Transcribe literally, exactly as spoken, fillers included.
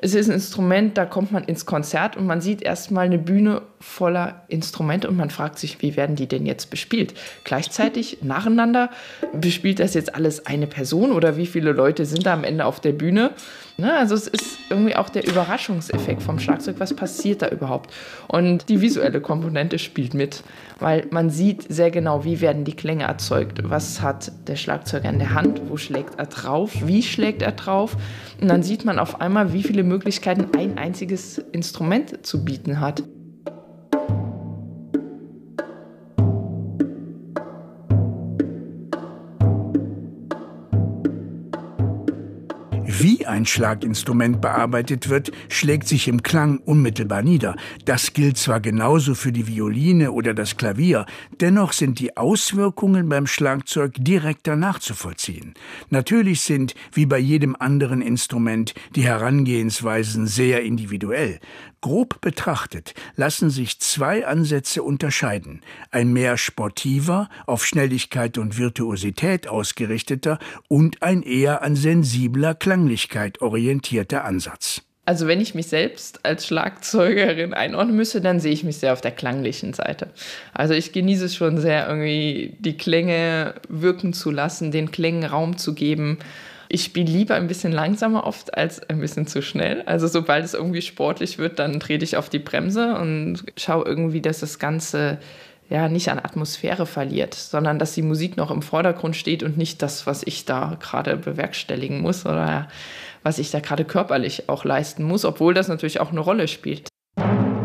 Es ist ein Instrument, da kommt man ins Konzert und man sieht erstmal eine Bühne voller Instrumente und man fragt sich, wie werden die denn jetzt bespielt? Gleichzeitig, nacheinander, bespielt das jetzt alles eine Person oder wie viele Leute sind da am Ende auf der Bühne? Ne, also es ist irgendwie auch der Überraschungseffekt vom Schlagzeug, was passiert da überhaupt? Und die visuelle Komponente spielt mit, weil man sieht sehr genau, wie werden die Klänge erzeugt, was hat der Schlagzeuger in der Hand, wo schlägt er drauf, wie schlägt er drauf. Und dann sieht man auf einmal, wie viele Möglichkeiten ein einziges Instrument zu bieten hat. Wie ein Schlaginstrument bearbeitet wird, schlägt sich im Klang unmittelbar nieder. Das gilt zwar genauso für die Violine oder das Klavier, dennoch sind die Auswirkungen beim Schlagzeug direkter nachzuvollziehen. Natürlich sind, wie bei jedem anderen Instrument, die Herangehensweisen sehr individuell. Grob betrachtet lassen sich zwei Ansätze unterscheiden. Ein mehr sportiver, auf Schnelligkeit und Virtuosität ausgerichteter und ein eher an sensibler Klanglichkeit orientierter Ansatz. Also wenn ich mich selbst als Schlagzeugerin einordnen müsste, dann sehe ich mich sehr auf der klanglichen Seite. Also ich genieße es schon sehr, irgendwie die Klänge wirken zu lassen, den Klängen Raum zu geben. Ich spiele lieber ein bisschen langsamer oft als ein bisschen zu schnell. Also sobald es irgendwie sportlich wird, dann trete ich auf die Bremse und schaue irgendwie, dass das Ganze ja nicht an Atmosphäre verliert, sondern dass die Musik noch im Vordergrund steht und nicht das, was ich da gerade bewerkstelligen muss oder was ich da gerade körperlich auch leisten muss, obwohl das natürlich auch eine Rolle spielt.